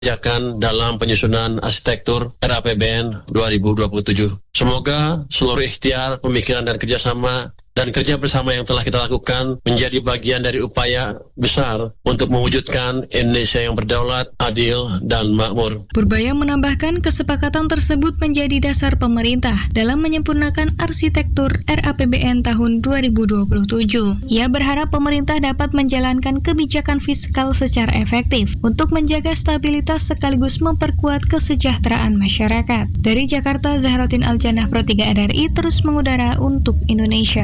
kebijakan dalam penyusunan arsitektur RAPBN 2027. Semoga seluruh ikhtiar, pemikiran dan kerjasama dan kerja bersama yang telah kita lakukan menjadi bagian dari upaya besar untuk mewujudkan Indonesia yang berdaulat, adil, dan makmur. Purbaya menambahkan kesepakatan tersebut menjadi dasar pemerintah dalam menyempurnakan arsitektur RAPBN tahun 2027. Ia berharap pemerintah dapat menjalankan kebijakan fiskal secara efektif untuk menjaga stabilitas sekaligus memperkuat kesejahteraan masyarakat. Dari Jakarta, Zahrotin Aljannah, Pro 3 RRI terus mengudara untuk Indonesia.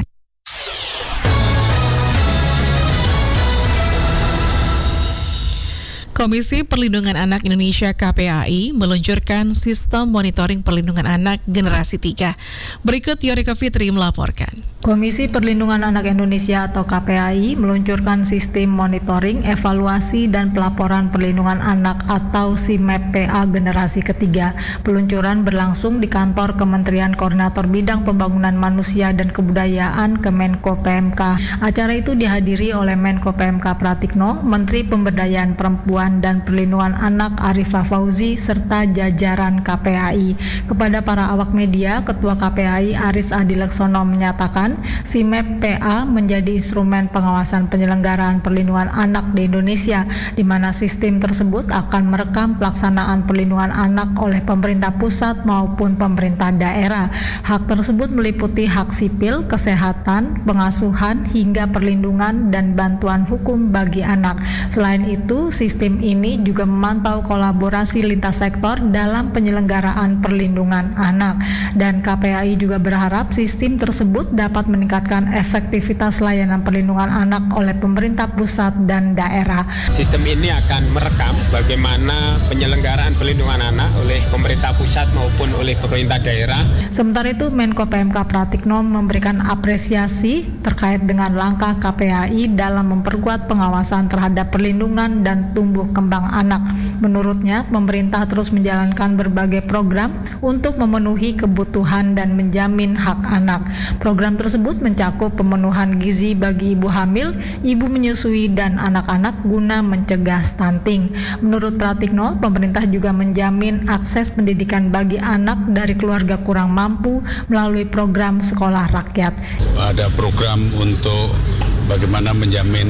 Komisi Perlindungan Anak Indonesia KPAI meluncurkan sistem monitoring perlindungan anak generasi 3. Berikut Yorika Fitri melaporkan. Komisi Perlindungan Anak Indonesia atau KPAI meluncurkan sistem monitoring, evaluasi, dan pelaporan perlindungan anak atau SIMEP-PA generasi ketiga. Peluncuran berlangsung di kantor Kementerian Koordinator Bidang Pembangunan Manusia dan Kebudayaan Kemenko PMK. Acara itu dihadiri oleh Menko PMK Pratikno, Menteri Pemberdayaan Perempuan dan Perlindungan Anak Arifah Fauzi, serta jajaran KPAI. Kepada para awak media, Ketua KPAI Aris Adileksono menyatakan SIMEP-PA menjadi instrumen pengawasan penyelenggaraan perlindungan anak di Indonesia, di mana sistem tersebut akan merekam pelaksanaan perlindungan anak oleh pemerintah pusat maupun pemerintah daerah. Hak tersebut meliputi hak sipil, kesehatan, pengasuhan, hingga perlindungan dan bantuan hukum bagi anak. Selain itu, sistem ini juga memantau kolaborasi lintas sektor dalam penyelenggaraan perlindungan anak. Dan KPAI juga berharap sistem tersebut dapat meningkatkan efektivitas layanan perlindungan anak oleh pemerintah pusat dan daerah. Sistem ini akan merekam bagaimana penyelenggaraan perlindungan anak oleh pemerintah pusat maupun oleh pemerintah daerah. Sementara itu, Menko PMK Pratikno memberikan apresiasi terkait dengan langkah KPAI dalam memperkuat pengawasan terhadap perlindungan dan tumbuh kembang anak. Menurutnya, pemerintah terus menjalankan berbagai program untuk memenuhi kebutuhan dan menjamin hak anak. Program tersebut mencakup pemenuhan gizi bagi ibu hamil, ibu menyusui, dan anak-anak guna mencegah stunting. Menurut Pratikno, pemerintah juga menjamin akses pendidikan bagi anak dari keluarga kurang mampu melalui program sekolah rakyat. Ada program untuk bagaimana menjamin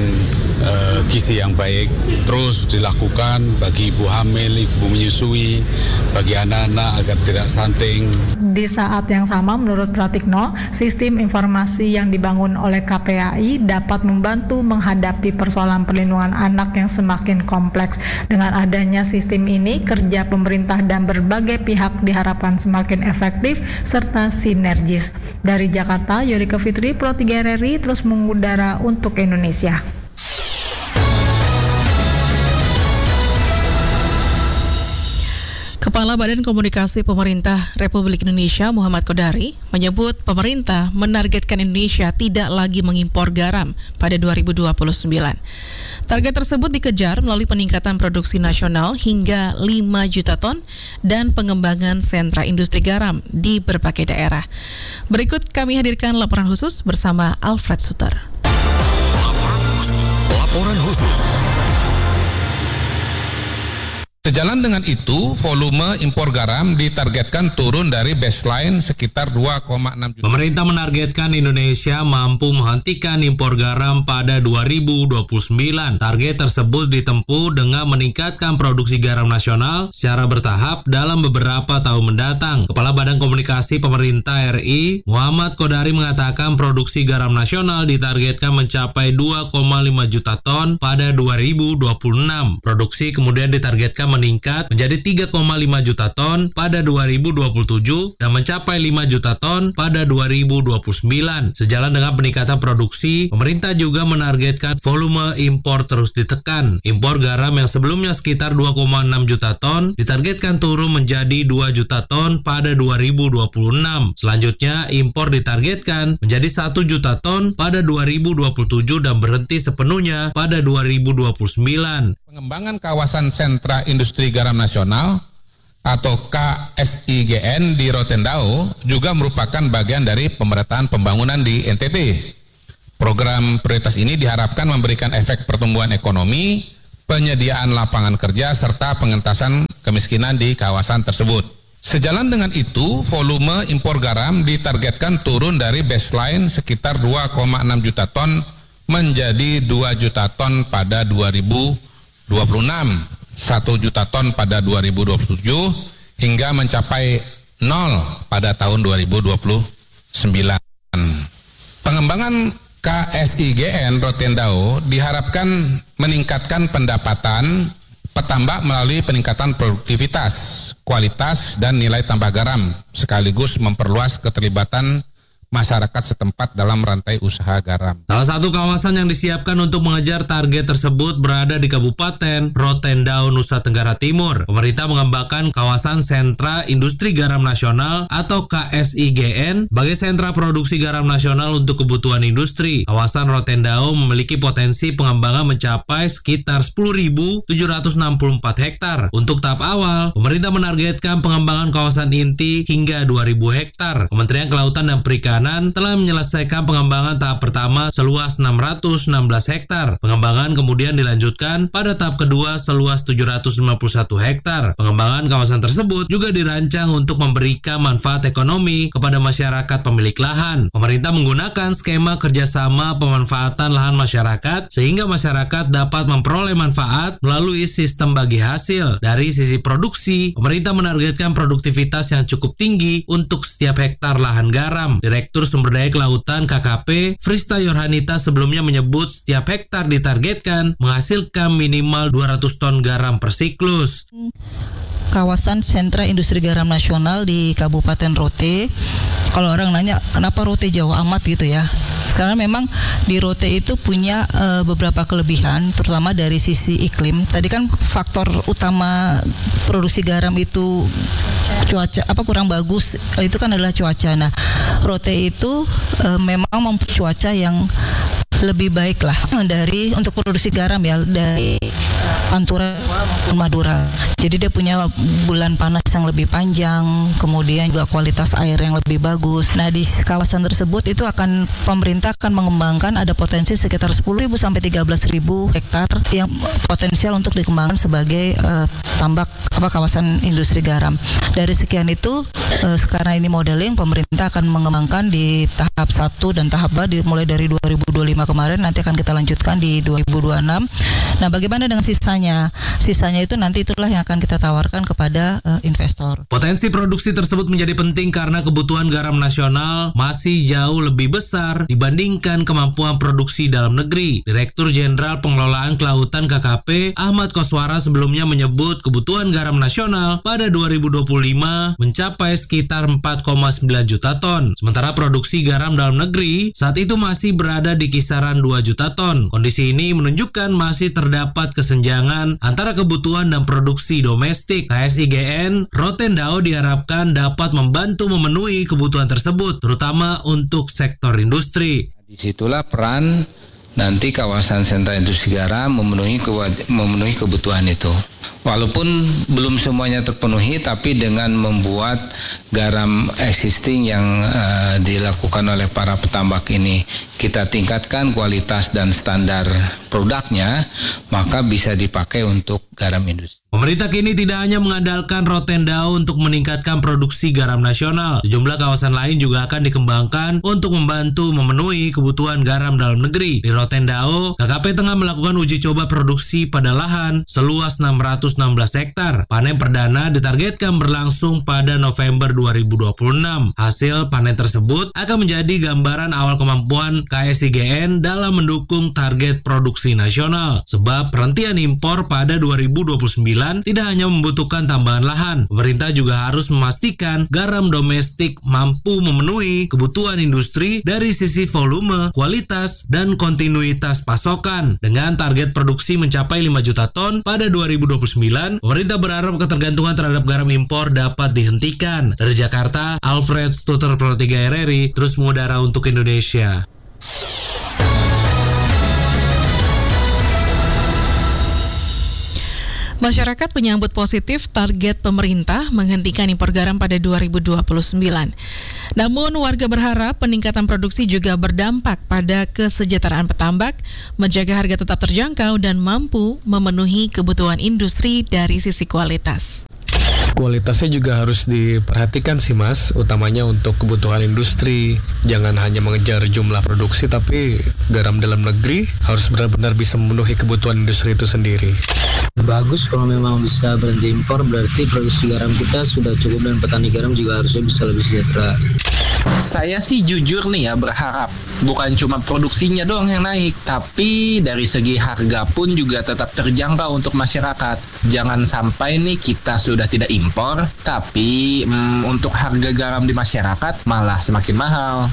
gizi yang baik terus dilakukan bagi ibu hamil, ibu menyusui, bagi anak-anak agar tidak stunting. Di saat yang sama, menurut Pratikno, sistem informasi yang dibangun oleh KPAI dapat membantu menghadapi persoalan perlindungan anak yang semakin kompleks. Dengan adanya sistem ini, kerja pemerintah dan berbagai pihak diharapkan semakin efektif serta sinergis. Dari Jakarta, Yorika Fitri, Pro 3 RRI terus mengudara untuk Indonesia. Kepala Badan Komunikasi Pemerintah Republik Indonesia Muhammad Kodari menyebut pemerintah menargetkan Indonesia tidak lagi mengimpor garam pada 2029. Target tersebut dikejar melalui peningkatan produksi nasional hingga 5 juta ton dan pengembangan sentra industri garam di berbagai daerah. Berikut kami hadirkan laporan khusus bersama Alfred Suter. Laporan khusus. Sejalan dengan itu, volume impor garam ditargetkan turun dari baseline sekitar 2,6 juta. Pemerintah menargetkan Indonesia mampu menghentikan impor garam pada 2029. Target tersebut ditempuh dengan meningkatkan produksi garam nasional secara bertahap dalam beberapa tahun mendatang. Kepala Badan Komunikasi Pemerintah RI, Muhammad Kodari mengatakan produksi garam nasional ditargetkan mencapai 2,5 juta ton pada 2026. Produksi kemudian ditargetkan meningkat menjadi 3,5 juta ton pada 2027 dan mencapai 5 juta ton pada 2029. Sejalan dengan peningkatan produksi, pemerintah juga menargetkan volume impor terus ditekan. Impor garam yang sebelumnya sekitar 2,6 juta ton ditargetkan turun menjadi 2 juta ton pada 2026. Selanjutnya, impor ditargetkan menjadi 1 juta ton pada 2027 dan berhenti sepenuhnya pada 2029. Pengembangan kawasan sentra industri garam nasional atau KSIGN di Rotendao juga merupakan bagian dari pemerataan pembangunan di NTT. Program prioritas ini diharapkan memberikan efek pertumbuhan ekonomi, penyediaan lapangan kerja, serta pengentasan kemiskinan di kawasan tersebut. Sejalan dengan itu, volume impor garam ditargetkan turun dari baseline sekitar 2,6 juta ton menjadi 2 juta ton pada 2026, 1 juta ton pada 2027, hingga mencapai 0 pada tahun 2029. Pengembangan KSIGN Rotendao diharapkan meningkatkan pendapatan petambak melalui peningkatan produktivitas, kualitas, dan nilai tambah garam, sekaligus memperluas keterlibatan masyarakat setempat dalam rantai usaha garam. Salah satu kawasan yang disiapkan untuk mengejar target tersebut berada di Kabupaten Rotendao, Nusa Tenggara Timur. Pemerintah mengembangkan kawasan Sentra Industri Garam Nasional atau KSIGN sebagai sentra produksi garam nasional untuk kebutuhan industri. Kawasan Rotendao memiliki potensi pengembangan mencapai sekitar 10.764 hektar. Untuk tahap awal, pemerintah menargetkan pengembangan kawasan inti hingga 2.000 hektar. Kementerian Kelautan dan Perikanan telah menyelesaikan pengembangan tahap pertama seluas 616 hektar. Pengembangan kemudian dilanjutkan pada tahap kedua seluas 751 hektar. Pengembangan kawasan tersebut juga dirancang untuk memberikan manfaat ekonomi kepada masyarakat pemilik lahan. Pemerintah menggunakan skema kerjasama pemanfaatan lahan masyarakat sehingga masyarakat dapat memperoleh manfaat melalui sistem bagi hasil. Dari sisi produksi, pemerintah menargetkan produktivitas yang cukup tinggi untuk setiap hektar lahan garam. Direktur Sumber Daya Kelautan KKP Frista Yorhanita sebelumnya menyebut setiap hektar ditargetkan menghasilkan minimal 200 ton garam per siklus. Kawasan Sentra Industri Garam Nasional di Kabupaten Rote. Kalau orang nanya kenapa Rote jauh amat gitu ya, karena memang di Rote itu punya beberapa kelebihan, terutama dari sisi iklim. Tadi kan faktor utama produksi garam itu cuaca kurang bagus, itu kan adalah cuaca. Nah, Rote itu memang mempunyai cuaca yang lebih baik lah dari untuk produksi garam ya, dari Pantura maupun Madura. Jadi dia punya bulan panas yang lebih panjang, kemudian juga kualitas air yang lebih bagus. Nah, di kawasan tersebut itu pemerintah akan mengembangkan, ada potensi sekitar 10.000 sampai 13.000 hektar yang potensial untuk dikembangkan sebagai kawasan industri garam. Dari sekian itu sekarang ini modeling pemerintah akan mengembangkan di tahap 1 dan tahap 2 mulai dari 2025 kemarin, nanti akan kita lanjutkan di 2026. Nah, bagaimana dengan sisanya? Sisanya itu nanti itulah yang akan kita tawarkan kepada investor. Potensi produksi tersebut menjadi penting karena kebutuhan garam nasional masih jauh lebih besar dibandingkan kemampuan produksi dalam negeri. Direktur Jenderal Pengelolaan Kelautan KKP Ahmad Koswara sebelumnya menyebut kebutuhan garam nasional pada 2025 mencapai sekitar 4,9 juta ton. Sementara produksi garam dalam negeri saat itu masih berada di kisaran 2 juta ton. Kondisi ini menunjukkan masih terdapat kesenjangan antara kebutuhan dan produksi domestik. KSIGN Rotendao diharapkan dapat membantu memenuhi kebutuhan tersebut, terutama untuk sektor industri. Disitulah peran nanti kawasan sentra industri garam memenuhi kebutuhan itu. Walaupun belum semuanya terpenuhi, tapi dengan membuat garam existing yang dilakukan oleh para petambak ini kita tingkatkan kualitas dan standar produknya, maka bisa dipakai untuk garam industri. Pemerintah kini tidak hanya mengandalkan Rotendao untuk meningkatkan produksi garam nasional. Sejumlah kawasan lain juga akan dikembangkan untuk membantu memenuhi kebutuhan garam dalam negeri. Di Rotendao, KKP tengah melakukan uji coba produksi pada lahan seluas 616 hektar. Panen perdana ditargetkan berlangsung pada November 2026. Hasil panen tersebut akan menjadi gambaran awal kemampuan KSIGN dalam mendukung target produksi nasional. Sebab perhentian impor pada 2029 tidak hanya membutuhkan tambahan lahan, pemerintah juga harus memastikan garam domestik mampu memenuhi kebutuhan industri dari sisi volume, kualitas, dan kontinuitas pasokan. Dengan target produksi mencapai 5 juta ton pada 2029, pemerintah berharap ketergantungan terhadap garam impor dapat dihentikan. Dari Jakarta, Alfred Stuter Pro 3 RRI terus mengudara untuk Indonesia. Masyarakat menyambut positif target pemerintah menghentikan impor garam pada 2029. Namun warga berharap peningkatan produksi juga berdampak pada kesejahteraan petambak, menjaga harga tetap terjangkau dan mampu memenuhi kebutuhan industri dari sisi kualitas. Kualitasnya juga harus diperhatikan sih Mas, utamanya untuk kebutuhan industri. Jangan hanya mengejar jumlah produksi, tapi garam dalam negeri harus benar-benar bisa memenuhi kebutuhan industri itu sendiri. Bagus kalau memang bisa berhenti impor, berarti produksi garam kita sudah cukup dan petani garam juga harusnya bisa lebih sejahtera. Saya sih jujur nih ya berharap bukan cuma produksinya doang yang naik, tapi dari segi harga pun juga tetap terjangkau untuk masyarakat. Jangan sampai nih kita sudah tidak impor, tapi untuk harga garam di masyarakat malah semakin mahal.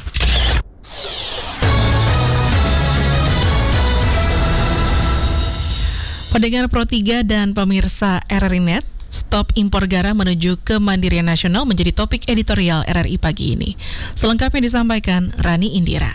Pendengar Pro 3 dan pemirsa RRI Net, stop impor garam menuju kemandirian nasional menjadi topik editorial RRI pagi ini. Selengkapnya disampaikan Rani Indira.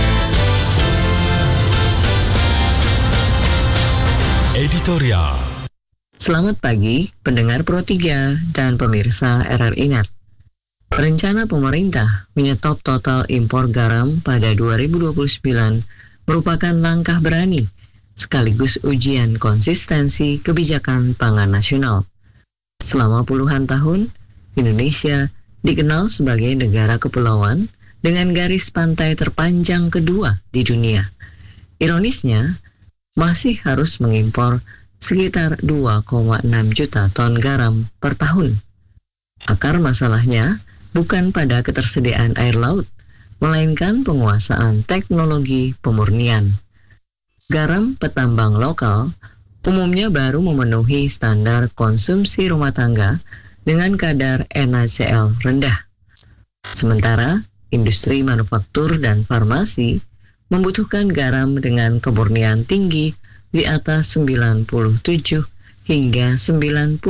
Editorial. Selamat pagi, pendengar Pro 3 dan pemirsa RRI Net. Rencana pemerintah menyetop total impor garam pada 2029 merupakan langkah berani sekaligus ujian konsistensi kebijakan pangan nasional. Selama puluhan tahun, Indonesia dikenal sebagai negara kepulauan dengan garis pantai terpanjang kedua di dunia. Ironisnya, masih harus mengimpor sekitar 2,6 juta ton garam per tahun. Akar masalahnya bukan pada ketersediaan air laut, melainkan penguasaan teknologi pemurnian. Garam petambang lokal umumnya baru memenuhi standar konsumsi rumah tangga dengan kadar NaCl rendah. Sementara industri manufaktur dan farmasi membutuhkan garam dengan kemurnian tinggi di atas 97 hingga 99%.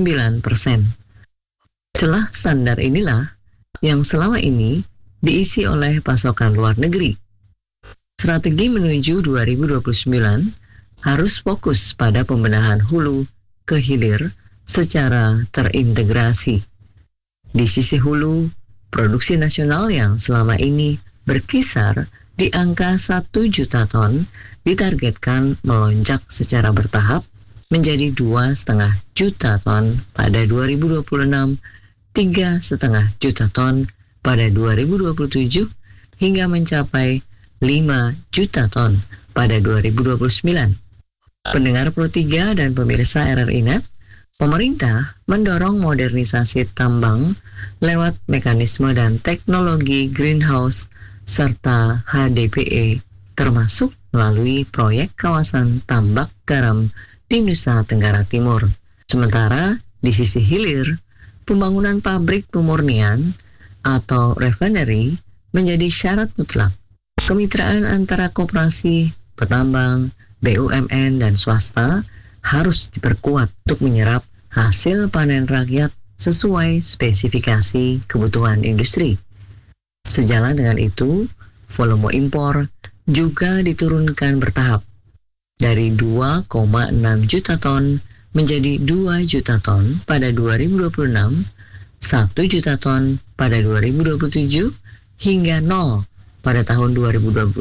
Celah standar inilah yang selama ini diisi oleh pasokan luar negeri. Strategi menuju 2029 harus fokus pada pembenahan hulu ke hilir secara terintegrasi. Di sisi hulu, produksi nasional yang selama ini berkisar di angka 1 juta ton ditargetkan melonjak secara bertahap menjadi 2,5 juta ton pada 2026, 3,5 juta ton pada 2027, hingga mencapai 5 juta ton pada 2029. Pendengar Pro 3 dan pemirsa RRI Net, pemerintah mendorong modernisasi tambang lewat mekanisme dan teknologi greenhouse serta HDPE, termasuk melalui proyek kawasan tambak garam di Nusa Tenggara Timur. Sementara di sisi hilir, pembangunan pabrik pemurnian atau refinery menjadi syarat mutlak. Kemitraan antara koperasi, petambang, BUMN, dan swasta harus diperkuat untuk menyerap hasil panen rakyat sesuai spesifikasi kebutuhan industri. Sejalan dengan itu, volume impor juga diturunkan bertahap dari 2,6 juta ton menjadi 2 juta ton pada 2026, 1 juta ton pada 2027, hingga 0 pada tahun 2029.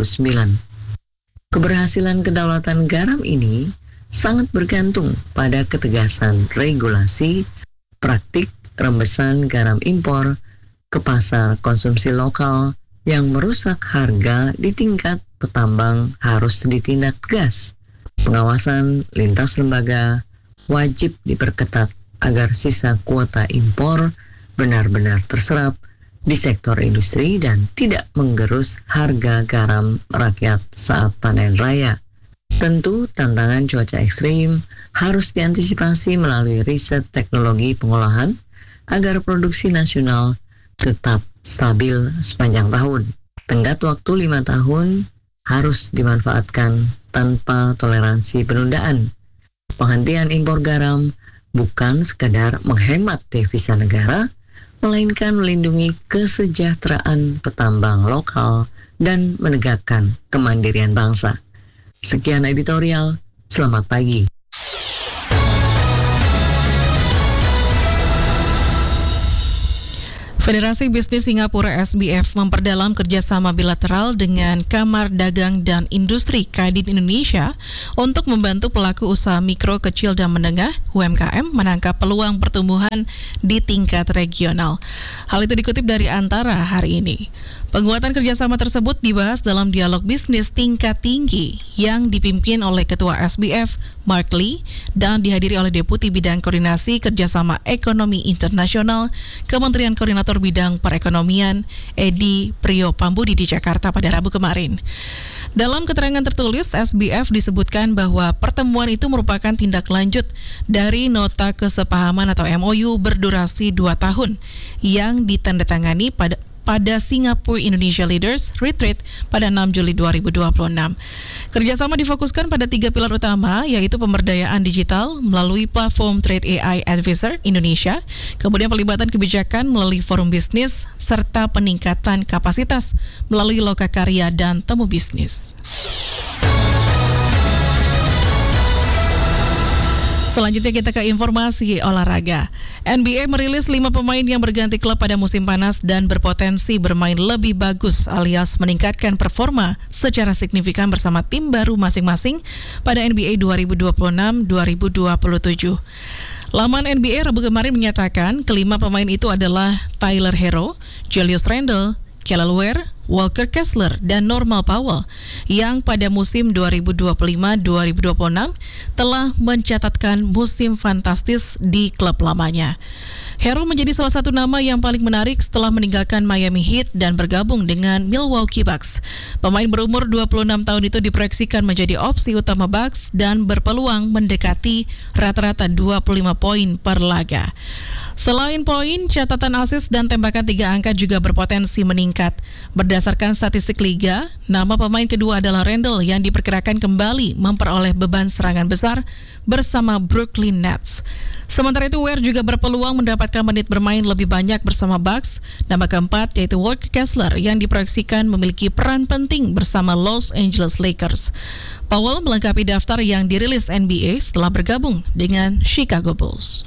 Keberhasilan kedaulatan garam ini sangat bergantung pada ketegasan regulasi, praktik rembesan garam impor ke pasar konsumsi lokal yang merusak harga di tingkat petambang harus ditindak tegas. Pengawasan lintas lembaga wajib diperketat agar sisa kuota impor benar-benar terserap di sektor industri dan tidak menggerus harga garam rakyat saat panen raya. Tentu tantangan cuaca ekstrim harus diantisipasi melalui riset teknologi pengolahan agar produksi nasional tetap stabil sepanjang tahun. Tenggat waktu 5 tahun harus dimanfaatkan tanpa toleransi penundaan. Penghentian impor garam bukan sekadar menghemat devisa negara, melainkan melindungi kesejahteraan petambang lokal dan menegakkan kemandirian bangsa. Sekian editorial, selamat pagi. Federasi Bisnis Singapura SBF memperdalam kerjasama bilateral dengan Kamar Dagang dan Industri Kadin Indonesia untuk membantu pelaku usaha mikro, kecil, dan menengah (UMKM) menangkap peluang pertumbuhan di tingkat regional. Hal itu dikutip dari Antara hari ini. Penguatan kerjasama tersebut dibahas dalam dialog bisnis tingkat tinggi yang dipimpin oleh Ketua SBF, Mark Lee, dan dihadiri oleh Deputi Bidang Koordinasi Kerjasama Ekonomi Internasional, Kementerian Koordinator Bidang Perekonomian, Edi Priopambudi di Jakarta pada Rabu kemarin. Dalam keterangan tertulis, SBF disebutkan bahwa pertemuan itu merupakan tindak lanjut dari nota kesepahaman atau MOU berdurasi 2 tahun yang ditandatangani pada Singapore Indonesia Leaders Retreat pada 6 Juli 2026. Kerjasama difokuskan pada 3 pilar utama, yaitu pemberdayaan digital melalui platform Trade AI Advisor Indonesia, kemudian pelibatan kebijakan melalui forum bisnis, serta peningkatan kapasitas melalui lokakarya dan temu bisnis. Selanjutnya kita ke informasi olahraga. NBA merilis 5 pemain yang berganti klub pada musim panas dan berpotensi bermain lebih bagus alias meningkatkan performa secara signifikan bersama tim baru masing-masing pada NBA 2026-2027. Laman NBA Rabu kemarin menyatakan kelima pemain itu adalah Tyler Hero, Julius Randle, Kelly Ware, Walker Kessler, dan Norman Powell yang pada musim 2025-2026 telah mencatatkan musim fantastis di klub lamanya. Hero menjadi salah satu nama yang paling menarik setelah meninggalkan Miami Heat dan bergabung dengan Milwaukee Bucks. Pemain berumur 26 tahun itu diproyeksikan menjadi opsi utama Bucks dan berpeluang mendekati rata-rata 25 poin per laga. Selain poin, catatan assist dan tembakan 3 angka juga berpotensi meningkat. Berdasarkan statistik liga, nama pemain kedua adalah Randle yang diperkirakan kembali memperoleh beban serangan besar bersama Brooklyn Nets. Sementara itu, Ware juga berpeluang mendapatkan menit bermain lebih banyak bersama Bucks. Nama keempat yaitu Walker Kessler yang diproyeksikan memiliki peran penting bersama Los Angeles Lakers. Powell melengkapi daftar yang dirilis NBA setelah bergabung dengan Chicago Bulls.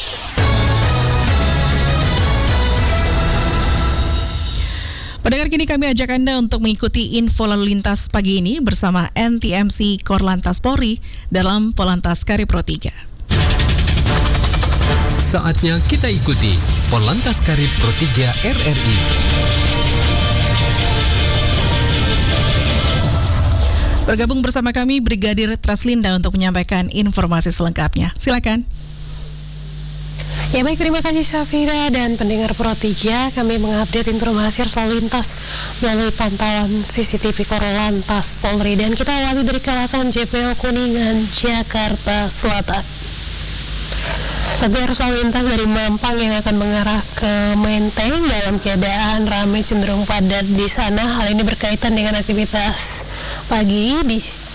Pendengar, kini kami ajak Anda untuk mengikuti info lalu lintas pagi ini bersama NTMC Korlantas Polri dalam Polantas Karib Pro 3. Saatnya kita ikuti Polantas Karib Pro 3 RRI. Bergabung bersama kami Brigadir Traslinda untuk menyampaikan informasi selengkapnya. Silakan. Ya baik, terima kasih Safira dan pendengar Pro 3. Kami mengupdate informasi arus lalu lintas melalui pantauan CCTV Korlantas Polri, dan kita awali dari kawasan JPO Kuningan, Jakarta Selatan. Satu arus lalu lintas dari Mampang yang akan mengarah ke Menteng dalam keadaan ramai cenderung padat di sana. Hal ini berkaitan dengan aktivitas pagi di